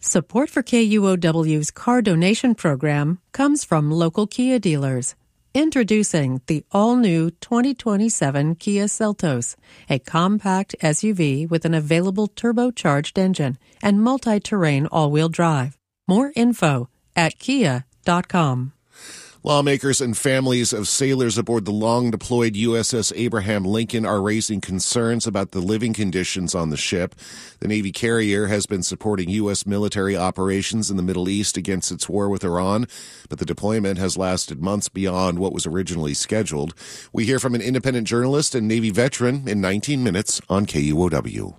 Support for KUOW's car donation program comes from local Kia dealers. Introducing the all-new 2027 Kia Seltos, a compact SUV with an available turbocharged engine and multi-terrain all-wheel drive. More info at kia.com. Lawmakers and families of sailors aboard the long-deployed USS Abraham Lincoln are raising concerns about the living conditions on the ship. The Navy carrier has been supporting U.S. military operations in the Middle East against its war with Iran, but the deployment has lasted months beyond what was originally scheduled. We hear from an independent journalist and Navy veteran in 19 minutes on KUOW.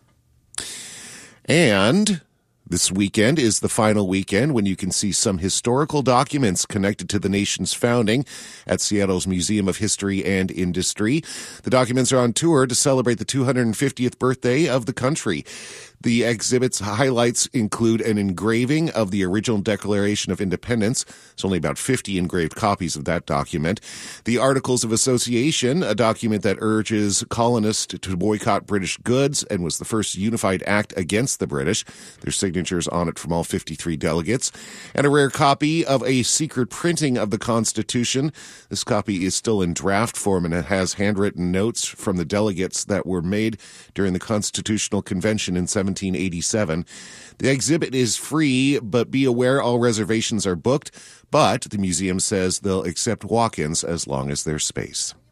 And this weekend is the final weekend when you can see some historical documents connected to the nation's founding at Seattle's Museum of History and Industry. The documents are on tour to celebrate the 250th birthday of the country. The exhibit's highlights include an engraving of the original Declaration of Independence. There's only about 50 engraved copies of that document. The Articles of Association, a document that urges colonists to boycott British goods and was the first unified act against the British. There's signatures on it from all 53 delegates. And a rare copy of a secret printing of the Constitution. This copy is still in draft form, and it has handwritten notes from the delegates that were made during the Constitutional Convention in 1787. The exhibit is free, but be aware all reservations are booked. But the museum says they'll accept walk-ins as long as there's space.